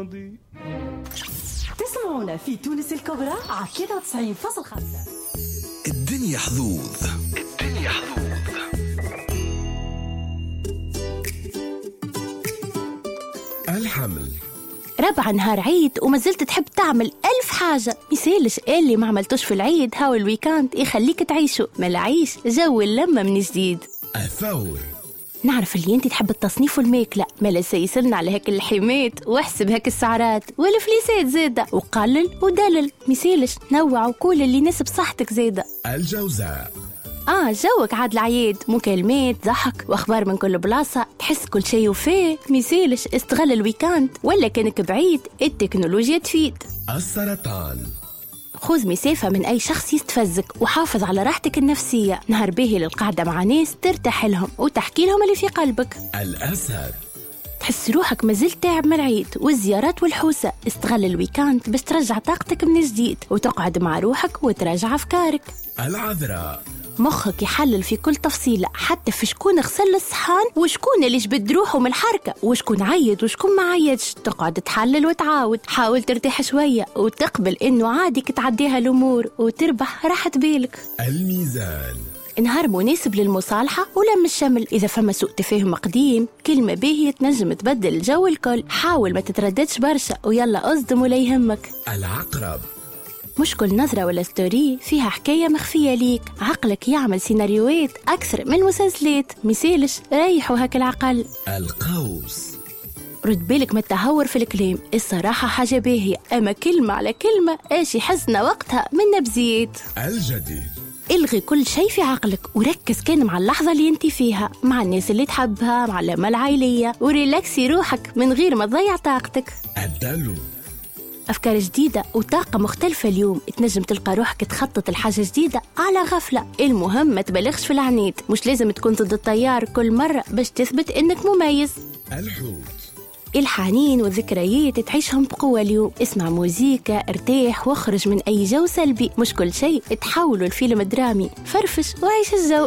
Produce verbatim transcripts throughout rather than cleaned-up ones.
تسمعونا في تونس الكبرى على ثلاثة وتسعين فاصلة خمسة. الدنيا حظوظ. الدنيا حظوظ. الحمل ربع نهار عيد وما زلت تحب تعمل ألف حاجة. مثالش اللي ما عملتوش في العيد هاو الويكاند يخليك تعيشوا ملعيش جو اللمة من جديد. الثور نعرف اللي انت تحب التصنيف والماكلة، ملا سيسلنا على هيك الحمات واحسب هيك السعرات والفليسات زادة وقلل ودلل. مثالش نوع وكل اللي يناسب صحتك زادة. الجوزاء اه جوك عاد العيد، مكالمات ضحك واخبار من كل بلاصه، تحس كل شيء وفيه. مثالش استغل الويكاند، ولا كانك بعيد التكنولوجيا تفيد. السرطان خذ مسافه من اي شخص يستفزك وحافظ على راحتك النفسيه. نهار باهي للقعده مع ناس ترتاح لهم وتحكي لهم اللي في قلبك. الاسد تحس روحك مازلت تعب من العيد والزيارات والحوسه، استغل الويكاند باش ترجع طاقتك من جديد وتقعد مع روحك وتراجع افكارك. العذراء مخك يحلل في كل تفصيلة، حتى في شكون غسل الصحان وشكون اللي جبد روحه من الحركة وشكون عيد وشكون ما عيدش. تقعد تحلل وتعاود، حاول ترتاح شوية وتقبل إنه عادي كتعديها الأمور وتربح راحة بالك. الميزان نهار مناسب للمصالحة ولم الشمل. إذا فما سوء تفاهم قديم كلمة باهية تنجم تبدل الجو الكل. حاول ما تترددش برشا ويلا أصدم ولا يهمك. العقرب مش كل نظرة ولا ستوري فيها حكاية مخفية ليك، عقلك يعمل سيناريوهات أكثر من مسلسلات. مثالش ريحوا هاك العقل. القوس رد بالك ما التهور في الكلام، الصراحة حاجة باهية، أما كلمة على كلمة آشي حزنا وقتها من نبزيات. الجدي الغي كل شيء في عقلك وركز كان مع اللحظة اللي انت فيها، مع الناس اللي تحبها، مع اللمة العائلية، وريلاكسي روحك من غير ما تضيع طاقتك. الدلو أفكار جديدة وطاقة مختلفة اليوم، تنجم تلقى روحك تخطط الحاجة جديدة على غفلة. المهم ما تبالغش في العنيد، مش لازم تكون ضد التيار كل مرة باش تثبت إنك مميز. الحوت الحنين والذكريات تعيشهم بقوة اليوم. اسمع موزيكا، ارتاح واخرج من أي جو سلبي، مش كل شيء تحوله الفيلم درامي. فرفش وعيش الجو.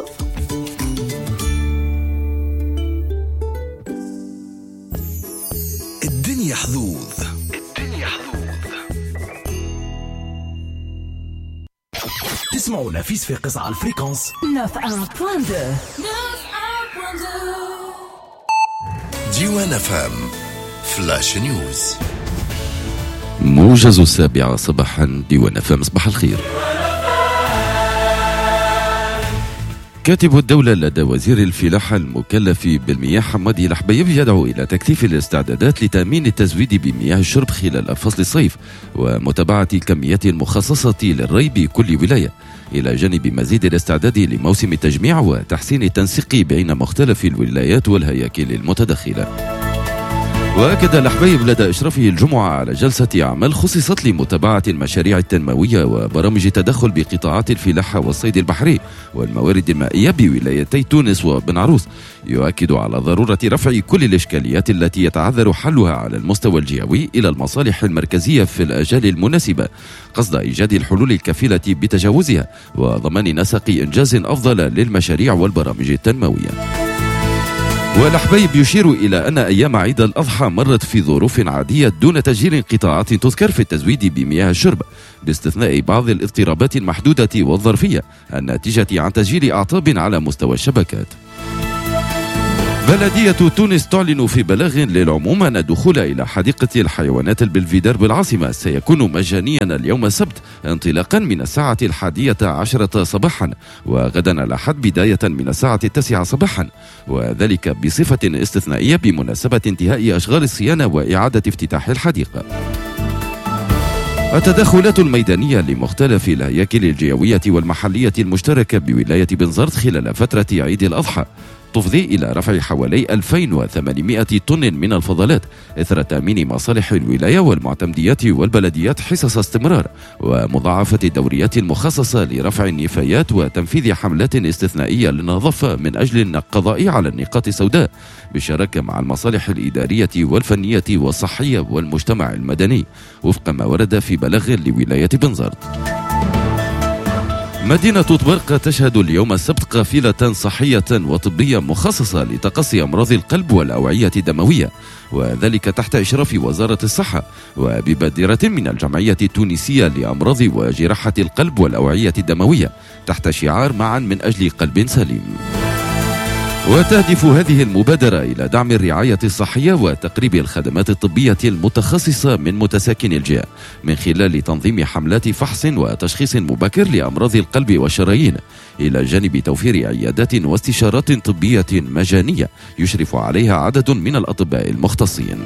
الدنيا حظوظ. تسمعونا في صفاقس على الفريكونس تسعة وتسعين فاصلة اثنين. ديوان فام فلاش نيوز. موجز السابعة صباحا ديوان فام. صباح الخير. كاتب الدولة لدى وزير الفلاحة المكلف بالمياه حمادي الحبيب يدعو إلى تكثيف الاستعدادات لتأمين التزويد بمياه الشرب خلال فصل الصيف ومتابعة الكميات المخصصة للري بكل ولاية، إلى جانب مزيد الاستعداد لموسم التجميع وتحسين التنسيق بين مختلف الولايات والهياكل المتداخلة. وأكد الحبيب لدى إشرافه الجمعة على جلسة عمل خصصت لمتابعة المشاريع التنموية وبرامج التدخل بقطاعات الفلاحة والصيد البحري والموارد المائية بولايتي تونس وبن عروس، يؤكد على ضرورة رفع كل الإشكاليات التي يتعذر حلها على المستوى الجهوي إلى المصالح المركزية في الآجال المناسبة، قصد إيجاد الحلول الكفيلة بتجاوزها وضمان نسق إنجاز أفضل للمشاريع والبرامج التنموية. والحبيب يشير إلى أن أيام عيد الأضحى مرت في ظروف عادية دون تسجيل انقطاعات تذكر في التزويد بمياه الشرب، باستثناء بعض الاضطرابات المحدودة والظرفية الناتجة عن تسجيل أعطاب على مستوى الشبكات. بلدية تونس تعلن في بلاغ للعموم أن الدخول إلى حديقة الحيوانات البلفيدار بالعاصمة سيكون مجانيا اليوم السبت انطلاقا من الساعة الحادية عشرة صباحا، وغدا الأحد بداية من الساعة التاسعة صباحا، وذلك بصفة استثنائية بمناسبة انتهاء أشغال الصيانة وإعادة افتتاح الحديقة. التدخلات الميدانية لمختلف الهياكل الجوية والمحلية المشتركة بولاية بنزرت خلال فترة عيد الأضحى تفضي إلى رفع حوالي ألفين وثمانمائة طن من الفضلات إثر تأمين مصالح الولاية والمعتمديات والبلديات حصص استمرار ومضاعفة الدوريات المخصصة لرفع النفايات وتنفيذ حملات استثنائية للنظافة من أجل القضاء على النقاط السوداء بالشراكة مع المصالح الإدارية والفنية والصحية والمجتمع المدني وفق ما ورد في بلاغ لولاية بنزرت. مدينة طبرق تشهد اليوم السبت قافلة صحية وطبية مخصصة لتقصي أمراض القلب والأوعية الدموية، وذلك تحت إشراف وزارة الصحة وببادرة من الجمعية التونسية لأمراض وجراحة القلب والأوعية الدموية تحت شعار معا من أجل قلب سليم. وتهدف هذه المبادرة إلى دعم الرعاية الصحية وتقريب الخدمات الطبية المتخصصة من متساكن الجهة من خلال تنظيم حملات فحص وتشخيص مبكر لأمراض القلب والشرايين، إلى جانب توفير عيادات واستشارات طبية مجانية يشرف عليها عدد من الأطباء المختصين.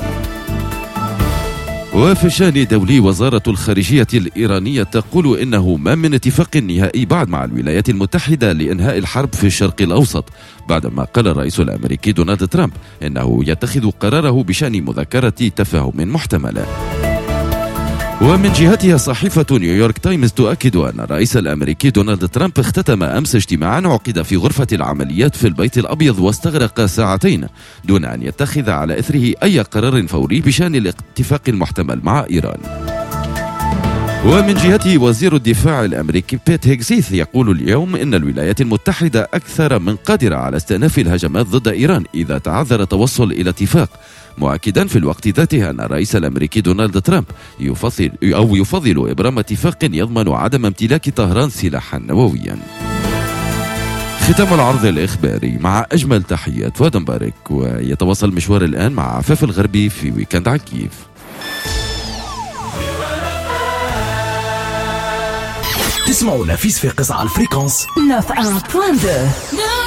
وفي الشأن دولي، وزارة الخارجية الإيرانية تقول إنه ما من اتفاق نهائي بعد مع الولايات المتحدة لإنهاء الحرب في الشرق الأوسط، بعدما قال الرئيس الأمريكي دونالد ترامب إنه يتخذ قراره بشأن مذكرة تفاهم محتملة. ومن جهتها صحيفة نيويورك تايمز تؤكد أن الرئيس الأمريكي دونالد ترامب اختتم أمس اجتماعا عقد في غرفة العمليات في البيت الأبيض واستغرق ساعتين دون أن يتخذ على إثره أي قرار فوري بشأن الاتفاق المحتمل مع إيران. ومن جهته وزير الدفاع الأمريكي بيت هيغسيث يقول اليوم إن الولايات المتحدة أكثر من قادرة على استئناف الهجمات ضد إيران إذا تعذر التوصل إلى اتفاق، مؤكدا في الوقت ذاته أن الرئيس الأمريكي دونالد ترامب يفضل أو يفضل إبرام اتفاق يضمن عدم امتلاك طهران سلاحا نوويا. ختام العرض الإخباري مع أجمل تحيات فؤاد مبارك، ويتواصل مشوار الآن مع عفاف الغربي في ويكند على كيف. تسمعوا نفيس في قصة على الفريكونس تسعة وتسعين فاصلة اثنين.